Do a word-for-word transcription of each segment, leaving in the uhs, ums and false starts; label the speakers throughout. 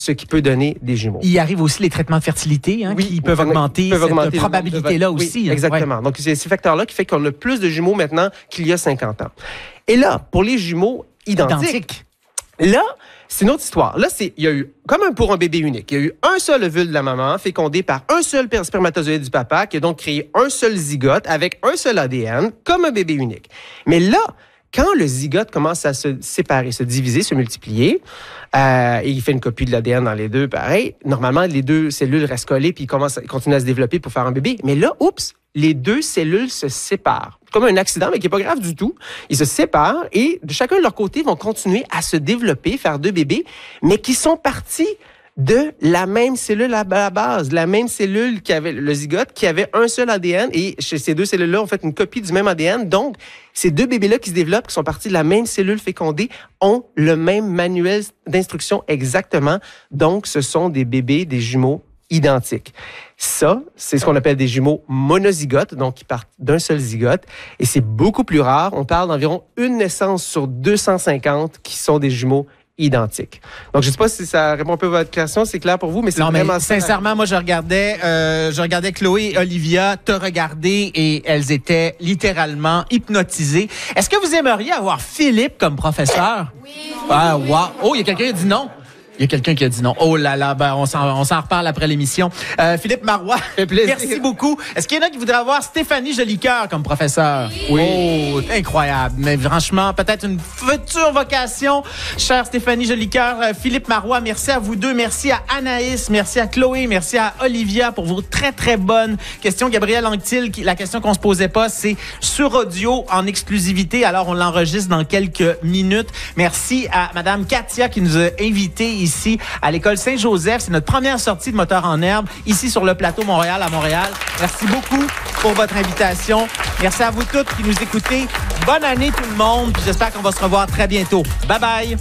Speaker 1: ce qui peut donner des jumeaux.
Speaker 2: Il arrive aussi les traitements de fertilité hein,
Speaker 1: oui,
Speaker 2: qui peuvent augmenter
Speaker 1: peuvent
Speaker 2: cette
Speaker 1: augmenter
Speaker 2: probabilité-là
Speaker 1: oui,
Speaker 2: aussi.
Speaker 1: Exactement.
Speaker 2: Hein, ouais.
Speaker 1: Donc, c'est ces facteurs-là qui fait qu'on a plus de jumeaux maintenant qu'il y a cinquante ans. Et là, pour les jumeaux identiques,
Speaker 2: Identique.
Speaker 1: là, c'est une autre histoire. Là, c'est, il y a eu, comme un pour un bébé unique, il y a eu un seul ovule de la maman fécondé par un seul spermatozoïde du papa qui a donc créé un seul zygote avec un seul A D N, comme un bébé unique. Mais là, quand le zygote commence à se séparer, se diviser, se multiplier, euh, et il fait une copie de l'A D N dans les deux, pareil, normalement, les deux cellules restent collées puis ils commencent à, continuent à se développer pour faire un bébé. Mais là, oups, les deux cellules se séparent. Comme un accident, mais qui n'est pas grave du tout. Ils se séparent et de chacun de leur côté vont continuer à se développer, faire deux bébés, mais qui sont partis de la même cellule à la base, la même cellule qui avait le zygote, qui avait un seul A D N, et chez ces deux cellules-là, on fait une copie du même A D N. Donc, ces deux bébés-là qui se développent, qui sont partis de la même cellule fécondée, ont le même manuel d'instruction exactement. Donc, ce sont des bébés, des jumeaux identiques. Ça, c'est ce qu'on appelle des jumeaux monozygotes, donc qui partent d'un seul zygote, et c'est beaucoup plus rare. On parle d'environ une naissance sur deux cent cinquante qui sont des jumeaux identiques. Donc, je ne sais pas si ça répond un peu à votre question, c'est clair pour vous, mais c'est
Speaker 2: non,
Speaker 1: vraiment
Speaker 2: mais
Speaker 1: ça.
Speaker 2: Sincèrement, moi, je regardais, euh, je regardais Chloé et Olivia te regarder et elles étaient littéralement hypnotisées. Est-ce que vous aimeriez avoir Philippe comme professeur? Oui. Ah, wow. Oh, il y a quelqu'un qui a dit non. Il y a quelqu'un qui a dit non. Oh là là, ben on s'en, on s'en reparle après l'émission. Euh, Philippe Marois, merci beaucoup. Est-ce qu'il y en a qui voudraient avoir Stéphanie Jolicoeur comme professeur? Oui. Oh, incroyable. Mais franchement, peut-être une future vocation. Chère Stéphanie Jolicoeur, euh, Philippe Marois, merci à vous deux. Merci à Anaïs, merci à Chloé, merci à Olivia pour vos très, très bonnes questions. Gabriel Anctil, qui, la question qu'on se posait pas, c'est sur audio en exclusivité. Alors, on l'enregistre dans quelques minutes. Merci à Madame Katia qui nous a invités ici à l'école Saint-Joseph. C'est notre première sortie de Moteur en herbe ici sur le plateau Montréal à Montréal. Merci beaucoup pour votre invitation. Merci à vous toutes qui nous écoutez. Bonne année tout le monde. Puis j'espère qu'on va se revoir très bientôt. Bye bye.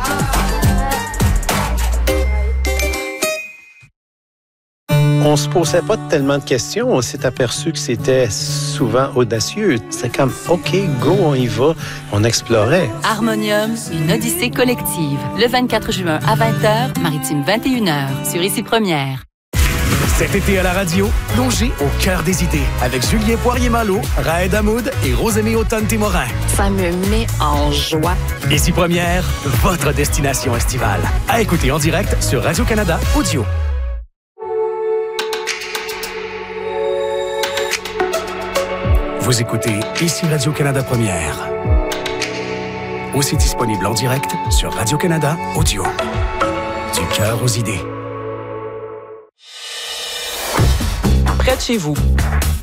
Speaker 3: On se posait pas tellement de questions. On s'est aperçu que c'était souvent audacieux. C'était comme, OK, go, on y va. On explorait.
Speaker 4: Harmonium, une odyssée collective. Le vingt-quatre juin à vingt heures, Maritime vingt et une heures, sur Ici Première.
Speaker 5: Cet été à la radio, plongez au cœur des idées avec Julien Poirier-Malo, Raed Hamoud et Rosémée Automne-Témorin.
Speaker 6: Ça me met en joie.
Speaker 5: Ici Première, votre destination estivale. À écouter en direct sur Radio-Canada Audio. Vous écoutez Ici Radio-Canada Première. Aussi disponible en direct sur Radio-Canada Audio. Du cœur aux idées.
Speaker 7: Près de chez vous,